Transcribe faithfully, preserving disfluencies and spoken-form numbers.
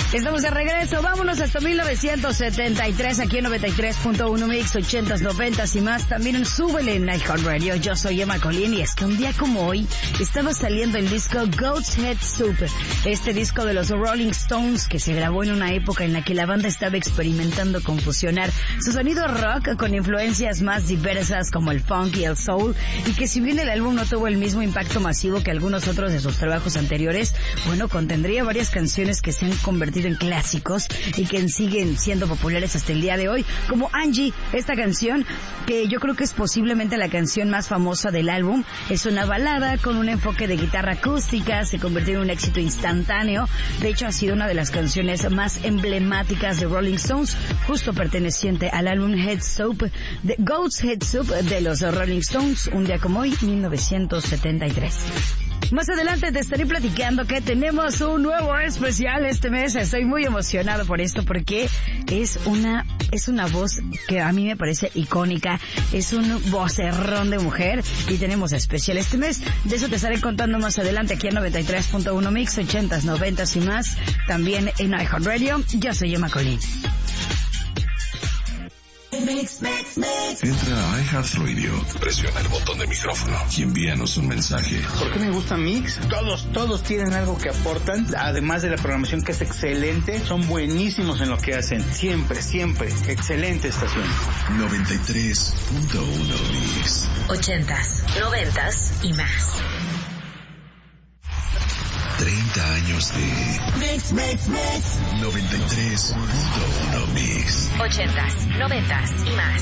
Estamos de regreso, vámonos hasta mil novecientos setenta y tres aquí en noventa y tres punto uno Mix, ochentas, noventas y más. También súbele en iHeartRadio. Yo soy Emma Colín y es que un día como hoy estaba saliendo el disco Goat's Head Soup, este disco de los Rolling Stones que se grabó en una época en la que la banda estaba experimentando con fusionar su sonido rock con influencias más diversas como el funk y el soul, y que si bien el álbum no tuvo el mismo impacto masivo que algunos otros de sus trabajos anteriores, bueno, contendría varias canciones que se han convertido en clásicos y que siguen siendo populares hasta el día de hoy, como Angie, esta canción que yo creo que es posiblemente la canción más famosa del álbum. Es una balada con un enfoque de guitarra acústica, se convirtió en un éxito instantáneo. De hecho, ha sido una de las canciones más emblemáticas de Rolling Stones, justo perteneciente al álbum Head Soup, de Goat's Head Soup de los Rolling Stones, un día como hoy, mil novecientos setenta y tres. Más adelante te estaré platicando que tenemos un nuevo especial este mes. Estoy muy emocionado por esto porque es una es una voz que a mí me parece icónica. Es un vocerrón de mujer y tenemos especial este mes. De eso te estaré contando más adelante aquí en noventa y tres punto uno Mix, ochentas, noventas y más. También en iHeartRadio. Yo soy Emma Colín. Mix, mix, mix. Entra a iHeartRadio, presiona el botón de micrófono y envíanos un mensaje. ¿Por qué me gusta Mix? Todos, todos tienen algo que aportan, además de la programación que es excelente, son buenísimos en lo que hacen. Siempre, siempre, excelente estación. noventa y tres punto uno Mix. Ochentas, noventas y más. treinta años de Mix, mix, mix. noventa y tres punto uno Mix. Ochentas, noventas y más.